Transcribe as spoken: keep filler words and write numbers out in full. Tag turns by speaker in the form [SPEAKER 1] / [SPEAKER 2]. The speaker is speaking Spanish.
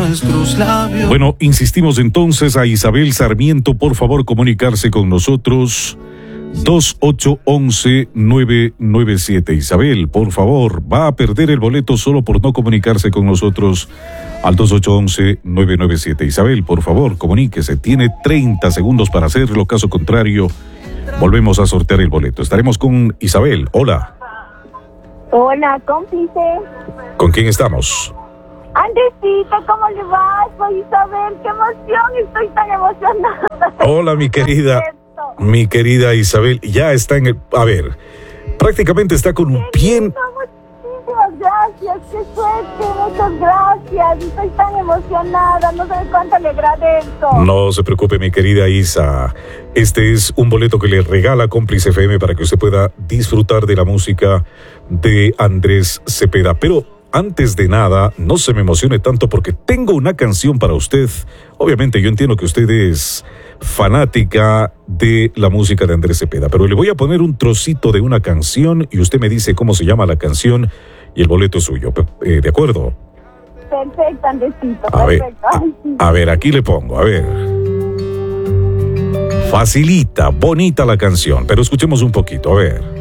[SPEAKER 1] nuestros labios.
[SPEAKER 2] Bueno, insistimos entonces a Isabel Sarmiento, por favor comunicarse con nosotros. dos ocho once nueve nueve siete. Isabel, por favor, va a perder el boleto solo por no comunicarse con nosotros al dos ocho once nueve nueve siete. Isabel, por favor, comuníquese. Tiene treinta segundos para hacerlo. Caso contrario, volvemos a sortear el boleto. Estaremos con Isabel. Hola.
[SPEAKER 3] Hola, cómplice.
[SPEAKER 2] ¿Con quién estamos?
[SPEAKER 3] Andresito, ¿cómo le va? Soy Isabel, qué emoción, estoy tan emocionada.
[SPEAKER 2] Hola, mi querida, mi querida Isabel, ya está en el... A ver, prácticamente está con un pie...
[SPEAKER 3] Muchísimas gracias, qué suerte, muchas gracias, estoy tan emocionada, no sé cuánto le agradezco.
[SPEAKER 2] No se preocupe, mi querida Isa, este es un boleto que le regala Cómplice F M para que usted pueda disfrutar de la música de Andrés Cepeda, pero... Antes de nada, no se me emocione tanto porque tengo una canción para usted. Obviamente yo entiendo que usted es fanática de la música de Andrés Cepeda, pero le voy a poner un trocito de una canción y usted me dice cómo se llama la canción y el boleto es suyo. Eh, ¿De acuerdo?
[SPEAKER 3] Perfecto, Andresito,
[SPEAKER 2] a
[SPEAKER 3] perfecto.
[SPEAKER 2] Ver, a, a ver, aquí le pongo, a ver. Facilita, bonita la canción, pero escuchemos un poquito, a ver.